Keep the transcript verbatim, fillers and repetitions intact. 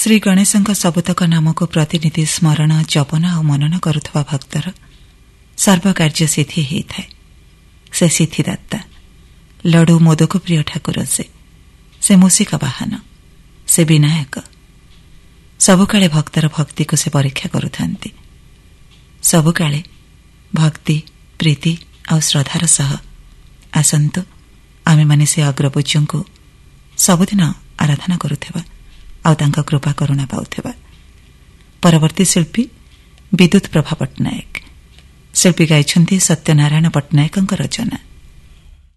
ଶ୍ରୀ ଗଣେଶଙ୍କ ସବୁତକ ନାମକୁ ପ୍ରତିନିଧି ସ୍ମରଣ ଜପନ ଆଉ ମନନ କରୁଥିବା ଭକ୍ତର ସର୍ବକାର୍ଯ୍ୟ ସିଦ୍ଧି ହୋଇଥାଏ। ସେ ସିଦ୍ଧିଦାତା, ଲଡୁ ମୋଦକ ପ୍ରିୟ ଠାକୁର। ସେ ସେ ମୂଷିକ ବାହନ, ସେ ବିନାୟକ। ସବୁକାଳେ ଭକ୍ତର ଭକ୍ତିକୁ ସେ ପରୀକ୍ଷା କରୁଥାନ୍ତି। ସବୁକାଳେ ଭକ୍ତି, ପ୍ରୀତି ଆଉ ଶ୍ରଦ୍ଧାର ସହ ଆସନ୍ତୁ ଆମେମାନେ ସେ ଅଗ୍ରପୂଜ୍ୟଙ୍କୁ ସବୁଦିନ ଆରାଧନା କରୁଥିବା ଆଉ ତାଙ୍କ କୃପା କରୁଣା ପାଉଥିବା। ପରବର୍ତ୍ତୀ ଶିଳ୍ପୀ ବିଦ୍ୟୁତ୍ ପ୍ରଭା ପଟ୍ଟନାୟକ। ଶିଳ୍ପୀ ଗାଇଛନ୍ତି ସତ୍ୟନାରାୟଣ ପଟ୍ଟନାୟକଙ୍କ ରଚନା।